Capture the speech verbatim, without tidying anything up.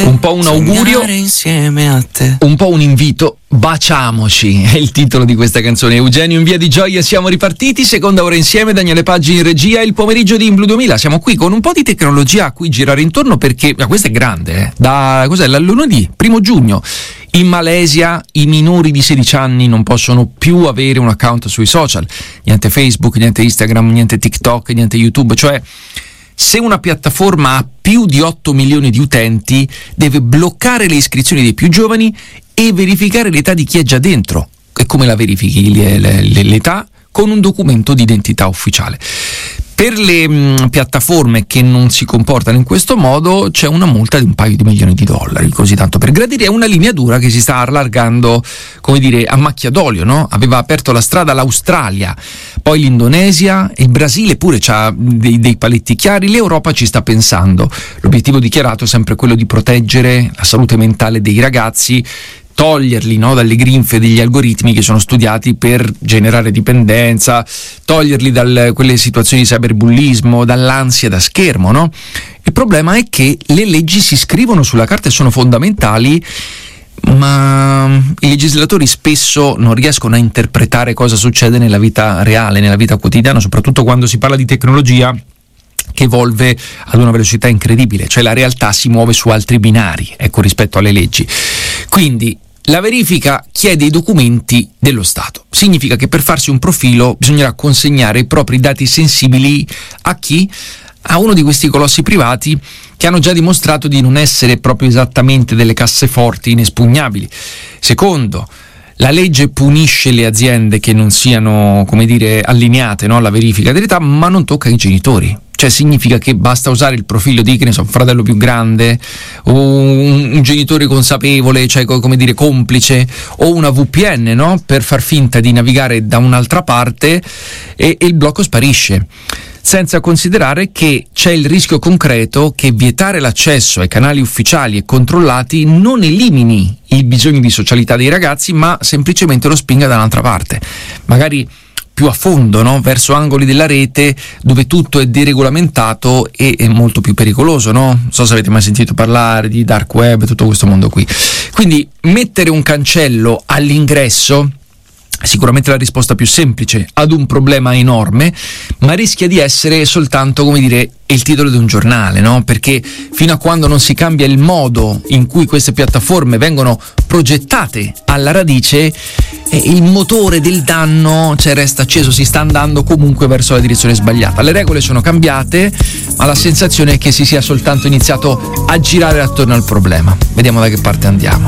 Un po' un augurio, insieme a te. un po' un invito. Baciamoci è il titolo di questa canzone. Eugenio in Via di Gioia, siamo ripartiti, seconda ora insieme, Daniele Paggi in regia, il pomeriggio di In Blu duemila. Siamo qui con un po' di tecnologia a cui girare intorno, perché ah, questo è grande, eh. Da cos'è? La lunedì, primo giugno, in Malesia i minori di sedici anni non possono più avere un account sui social, niente Facebook, niente Instagram, niente TikTok, niente YouTube. Cioè, se una piattaforma ha più di otto milioni di utenti, deve bloccare le iscrizioni dei più giovani e verificare l'età di chi è già dentro. E come la verifichi l'età? Con un documento di identità ufficiale. Per le mh, piattaforme che non si comportano in questo modo c'è una multa di un paio di milioni di dollari, così tanto per gradire. È una linea dura che si sta allargando, come dire, a macchia d'olio, no? Aveva aperto la strada l'Australia, poi l'Indonesia, il Brasile pure c'ha dei, dei paletti chiari, l'Europa ci sta pensando. L'obiettivo dichiarato è sempre quello di proteggere la salute mentale dei ragazzi, toglierli, no, dalle grinfie degli algoritmi che sono studiati per generare dipendenza, toglierli da quelle situazioni di cyberbullismo, dall'ansia da schermo, no? Il problema è che le leggi si scrivono sulla carta e sono fondamentali, ma i legislatori spesso non riescono a interpretare cosa succede nella vita reale, nella vita quotidiana, soprattutto quando si parla di tecnologia che evolve ad una velocità incredibile, cioè la realtà si muove su altri binari, ecco, rispetto alle leggi. Quindi la verifica chiede i documenti dello Stato. Significa che per farsi un profilo bisognerà consegnare i propri dati sensibili a chi? A uno di questi colossi privati che hanno già dimostrato di non essere proprio esattamente delle casseforti inespugnabili. Secondo, la legge punisce le aziende che non siano, come dire, allineate, no, alla verifica dell'età, ma non tocca i genitori. Cioè significa che basta usare il profilo di, che ne so, un fratello più grande, o un, un genitore consapevole, cioè come dire complice, o una V P N, no? Per far finta di navigare da un'altra parte e, e il blocco sparisce. Senza considerare che c'è il rischio concreto che vietare l'accesso ai canali ufficiali e controllati non elimini il bisogno di socialità dei ragazzi, ma semplicemente lo spinga da un'altra parte. Magari più a fondo, no? Verso angoli della rete dove tutto è deregolamentato e è molto più pericoloso, no? Non so se avete mai sentito parlare di dark web, tutto questo mondo qui. Quindi mettere un cancello all'ingresso è sicuramente la risposta più semplice ad un problema enorme, ma rischia di essere soltanto, come dire, il titolo di un giornale, no? Perché fino a quando non si cambia il modo in cui queste piattaforme vengono progettate alla radice, eh, il motore del danno, cioè, resta acceso, si sta andando comunque verso la direzione sbagliata. Le regole sono cambiate, ma la sensazione è che si sia soltanto iniziato a girare attorno al problema. Vediamo da che parte andiamo.